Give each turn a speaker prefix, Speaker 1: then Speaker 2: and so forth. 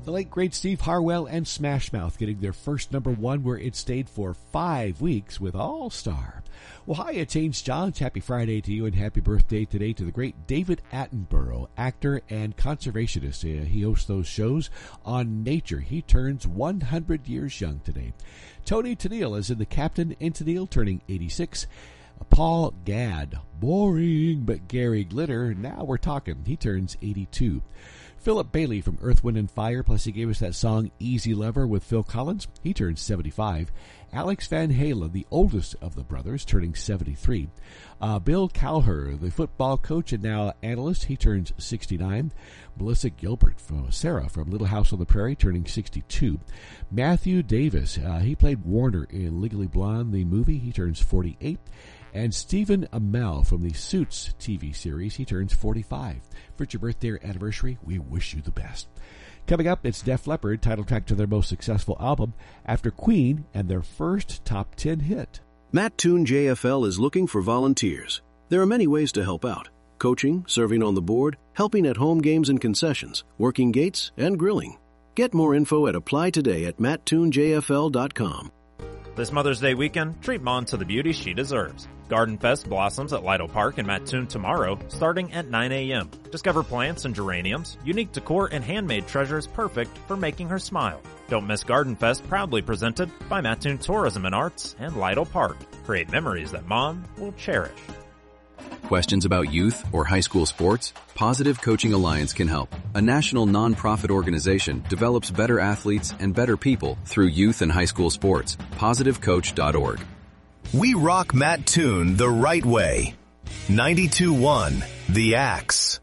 Speaker 1: The late great Steve Harwell and Smash Mouth getting their first #1 where it stayed for 5 weeks with All Star. Well, hi, it's James Johns. Happy Friday to you and happy birthday today to the great David Attenborough, actor and conservationist. He hosts those shows on Nature. He turns 100 years young today. Tony Tennille is in The Captain in Tennille, turning 86. Paul Gadd, boring, but Gary Glitter, now we're talking. He turns 82. Philip Bailey from Earth, Wind & Fire, plus he gave us that song Easy Lover with Phil Collins. He turns 75. Alex Van Halen, the oldest of the brothers, turning 73. Bill Cowher, the football coach and now analyst, he turns 69. Melissa Gilbert, Sarah from Little House on the Prairie, turning 62. Matthew Davis, he played Warner in Legally Blonde, the movie. He turns 48. And Stephen Amell from the Suits TV series, he turns 45. For your birthday or anniversary, we wish you the best. Coming up, it's Def Leppard, title track to their most successful album, after Queen and their first top 10 hit.
Speaker 2: Matt Toon JFL is looking for volunteers. There are many ways to help out. Coaching, serving on the board, helping at home games and concessions, working gates, and grilling. Get more info at applytoday@matttoonjfl.com.
Speaker 3: This Mother's Day weekend, treat Mom to the beauty she deserves. Garden Fest blossoms at Lido Park in Mattoon tomorrow, starting at 9 a.m. Discover plants and geraniums, unique decor, and handmade treasures perfect for making her smile. Don't miss Garden Fest, proudly presented by Mattoon Tourism and Arts and Lido Park. Create memories that Mom will cherish.
Speaker 4: Questions about youth or high school sports? Positive Coaching Alliance can help. A national nonprofit organization develops better athletes and better people through youth and high school sports. PositiveCoach.org.
Speaker 5: We rock Matt Toon the right way. 92.1 The Axe.